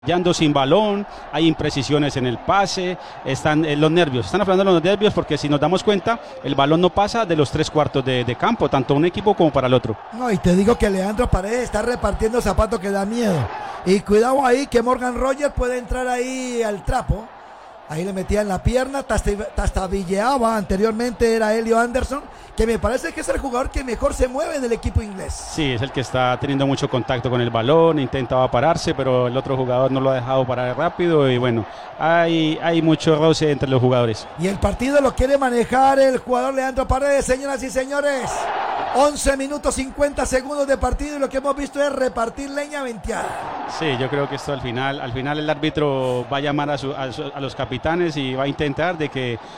Yendo sin balón, hay imprecisiones en el pase, están los nervios, están hablando de los nervios porque si nos damos cuenta, el balón no pasa de los 3/4 de campo, tanto un equipo como para el otro. No, y te digo que Leandro Paredes está repartiendo zapatos que da miedo. Y cuidado ahí que Morgan Rogers puede entrar ahí al trapo. Ahí le metía en la pierna, tastabilleaba. Anteriormente era Elio Anderson, que me parece que es el jugador que mejor se mueve del equipo inglés. Sí, es el que está teniendo mucho contacto con el balón, intentaba pararse, pero el otro jugador no lo ha dejado parar rápido y bueno, hay mucho roce entre los jugadores. Y el partido lo quiere manejar el jugador Leandro Paredes, señoras y señores. 11 minutos 50 segundos de partido y lo que hemos visto es repartir leña venteada. Sí, yo creo que esto al final el árbitro va a llamar a los capitanes y va a intentar de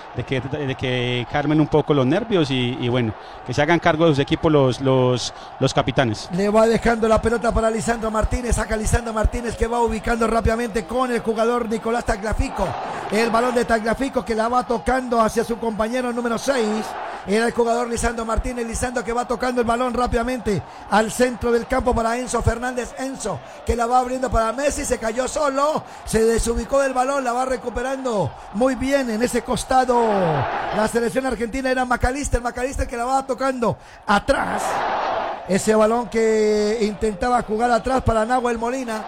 que calmen un poco los nervios y bueno, que se hagan cargo de sus equipos los capitanes. Le va dejando la pelota para Lisandro Martínez, saca Lisandro Martínez que va ubicando rápidamente con el jugador Nicolás Tagliafico. El balón de Tagliafico que la va tocando hacia su compañero número 6. Era el jugador Lisandro Martínez, Lisandro que va tocando el balón rápidamente al centro del campo para Enzo Fernández, Enzo que la va abriendo para Messi, se cayó solo, se desubicó del balón, la va recuperando muy bien en ese costado. La selección argentina era McAllister que la va tocando atrás, ese balón que intentaba jugar atrás para Nahuel Molina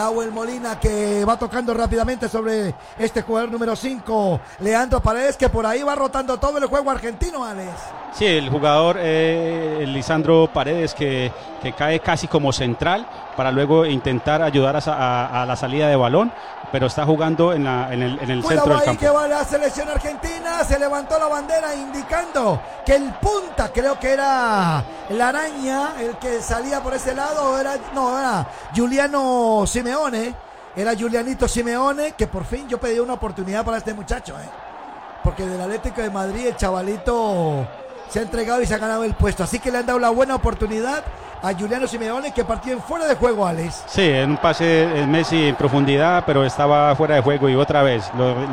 que va tocando rápidamente sobre este jugador número 5, Leandro Paredes, que por ahí va rotando todo el juego argentino, Alex. Sí, el jugador Lisandro Paredes que cae casi como central para luego intentar ayudar a la salida de balón, pero está jugando en el centro del campo. Que va la selección argentina, se levantó la bandera indicando que el punta, creo que era la araña, el que salía por ese lado, era Giuliano Simeone, era Giulianito Simeone, que por fin yo pedí una oportunidad para este muchacho, porque del Atlético de Madrid el chavalito se ha entregado y se ha ganado el puesto, así que le han dado la buena oportunidad a Giuliano Simeone, que partió en fuera de juego, Alex. Sí, en un pase de Messi en profundidad, pero estaba fuera de juego y otra vez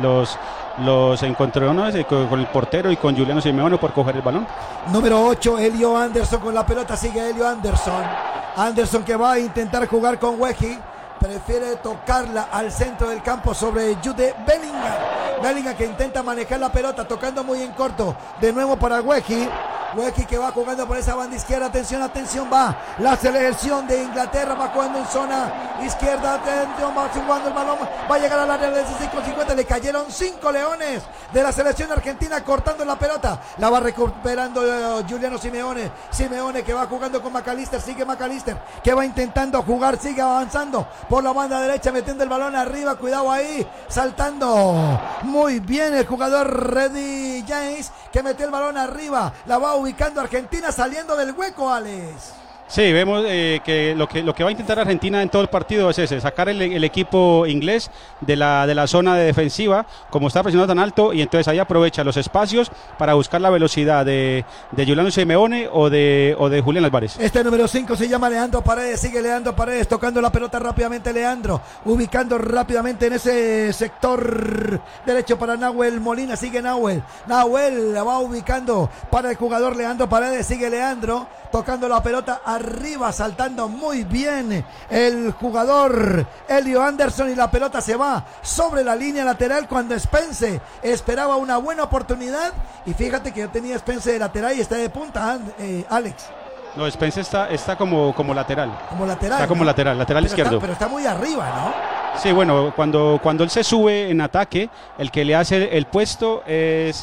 los encontró, ¿no? Con el portero y con Giuliano Simeone por coger el balón. Número 8, Elio Anderson con la pelota, sigue Elio Anderson que va a intentar jugar con Weghie, prefiere tocarla al centro del campo sobre Jude Bellingham que intenta manejar la pelota, tocando muy en corto, de nuevo para Weghie que va jugando por esa banda izquierda, atención, va la selección de Inglaterra, va jugando en zona izquierda, atención, va jugando el balón, va a llegar al área de 15-50, le cayeron 5 leones de la selección argentina cortando la pelota, la va recuperando Giuliano Simeone que va jugando con McAllister, sigue McAllister que va intentando jugar, sigue avanzando por la banda derecha, metiendo el balón arriba, cuidado ahí, saltando muy bien el jugador Reddy James, que metió el balón arriba, la va ubicando Argentina saliendo del hueco, Alex. Sí, vemos que lo que va a intentar Argentina en todo el partido es ese, sacar el equipo inglés de la zona de defensiva, como está presionando tan alto, y entonces ahí aprovecha los espacios para buscar la velocidad de Giuliano Simeone o de Julián Álvarez. Este número 5 se llama Leandro Paredes, sigue Leandro Paredes tocando la pelota rápidamente, Leandro, ubicando rápidamente en ese sector derecho para Nahuel Molina, sigue Nahuel la va ubicando para el jugador Leandro Paredes, sigue Leandro tocando la pelota arriba, saltando muy bien el jugador Elio Anderson, y la pelota se va sobre la línea lateral cuando Spence esperaba una buena oportunidad, y fíjate que yo tenía Spence de lateral y está de punta, Alex. No, Spence está como lateral. Como lateral. Está como lateral izquierdo. Pero está muy arriba, ¿no? Sí, bueno, cuando él se sube en ataque, el que le hace el puesto es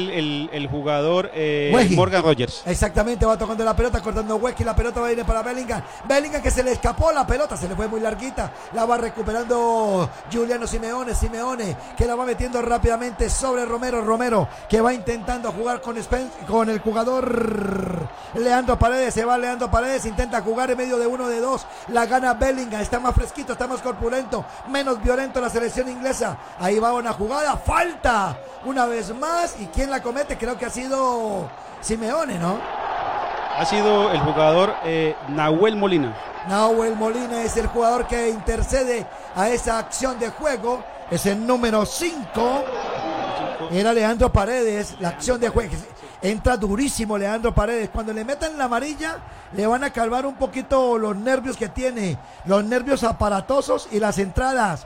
el jugador Morgan Rogers. Exactamente, va tocando la pelota, cortando Weghie, la pelota va a ir para Bellingham que se le escapó la pelota, se le fue muy larguita, la va recuperando Giuliano Simeone que la va metiendo rápidamente sobre Romero que va intentando jugar con el jugador Leandro Paredes, se va Leandro Paredes, intenta jugar en medio de uno de dos, la gana Bellingham, está más fresquito, está más corpulento, menos violento la selección inglesa, ahí va una jugada, falta una vez más, y ¿quién la comete? Creo que ha sido Simeone, ¿no? Ha sido el jugador Nahuel Molina. Nahuel Molina es el jugador que intercede a esa acción de juego, es el número 5, era Leandro Paredes, la acción de juego. Entra durísimo Leandro Paredes. Cuando le metan la amarilla, le van a calmar un poquito los nervios que tiene, los nervios aparatosos y las entradas